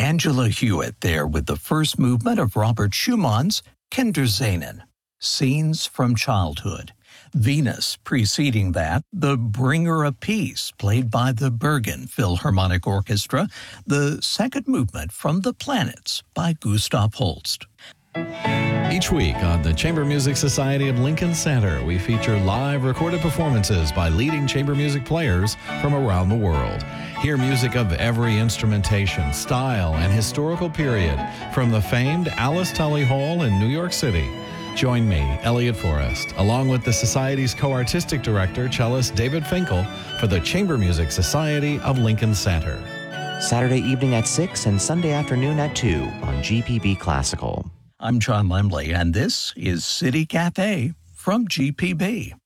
Angela Hewitt there with the first movement of Robert Schumann's Kindersehnen, Scenes from Childhood. Venus preceding that, The Bringer of Peace, played by the Bergen Philharmonic Orchestra, the second movement from The Planets by Gustav Holst. Each week on the Chamber Music Society of Lincoln Center, we feature live recorded performances by leading chamber music players from around the world. Hear music of every instrumentation, style, and historical period from the famed Alice Tully Hall in New York City. Join me, Elliot Forrest, along with the Society's co-artistic director, cellist David Finkel, for the Chamber Music Society of Lincoln Center. Saturday evening at 6 and Sunday afternoon at 2 on GPB Classical. I'm John Lemley, and this is City Cafe from GPB.